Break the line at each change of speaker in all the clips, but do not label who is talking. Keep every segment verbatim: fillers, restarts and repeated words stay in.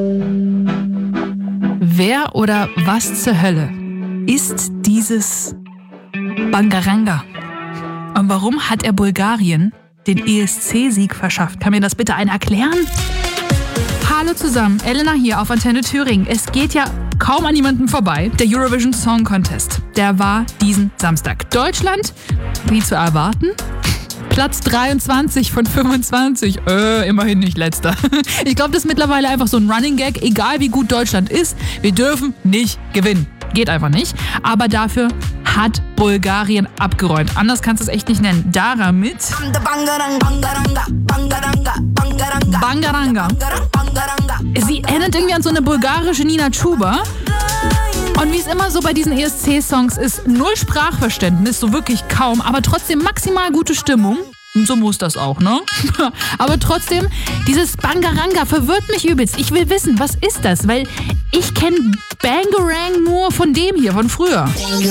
Wer oder was zur Hölle ist dieses Bangaranga? Und warum hat er Bulgarien den E S C-Sieg verschafft? Kann mir das bitte einer erklären? Hallo zusammen, Elena hier auf Antenne Thüringen. Es geht ja kaum an niemandem vorbei. Der Eurovision Song Contest, der war diesen Samstag. Deutschland, wie zu erwarten, Platz dreiundzwanzig von fünfundzwanzig. Äh, immerhin nicht letzter. Ich glaube, das ist mittlerweile einfach so ein Running Gag. Egal wie gut Deutschland ist, wir dürfen nicht gewinnen. Geht einfach nicht. Aber dafür hat Bulgarien abgeräumt. Anders kannst du es echt nicht nennen. Dara mit Bangaranga. Sie erinnert irgendwie an so eine bulgarische Nina Chuba. Und wie es immer so bei diesen E S C-Songs ist, null Sprachverständnis, so wirklich kaum, aber trotzdem maximal gute Stimmung. So muss das auch, ne? Aber trotzdem, dieses Bangaranga verwirrt mich übelst. Ich will wissen, was ist das? Weil ich kenne Bangarang nur von dem hier, von früher.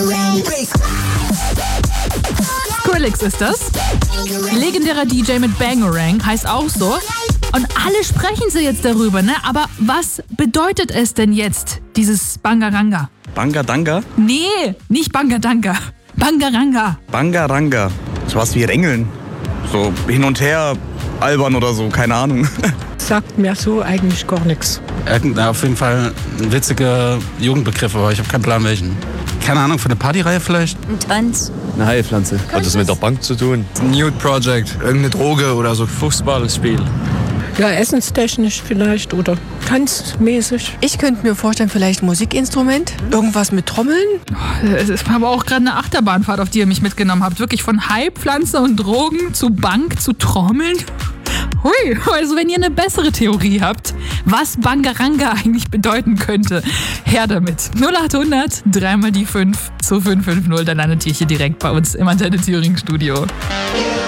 Skrillex ist das. Legendärer D J mit Bangarang, heißt auch so. Und alle sprechen sie jetzt darüber, ne? Aber was bedeutet es denn jetzt, dieses Bangaranga?
Bangadanga?
Nee, nicht Bangadanga. Bangaranga.
Bangaranga. Sowas wie Rängeln. So hin und her, albern oder so, keine Ahnung.
Sagt mir so eigentlich gar nichts.
Auf jeden Fall ein witziger Jugendbegriff, aber ich habe keinen Plan welchen. Keine Ahnung, für eine Partyreihe vielleicht?
Ein Tanz.
Eine Heilpflanze. Hat das mit der Bank zu tun?
Nude Project. Irgendeine Droge oder so. Fußballspiel.
Ja, essenstechnisch vielleicht oder tanzmäßig.
Ich könnte mir vorstellen, vielleicht Musikinstrument. Irgendwas mit Trommeln.
Es ist aber auch gerade eine Achterbahnfahrt, auf die ihr mich mitgenommen habt. Wirklich von Heilpflanze und Drogen zu Bank zu Trommeln. Hui, also wenn ihr eine bessere Theorie habt, was Bangaranga eigentlich bedeuten könnte, her damit. null acht hundert, dreimal die fünf zu fünf fünf null, dann landet ihr hier direkt bei uns im Antenne Thüringen Studio.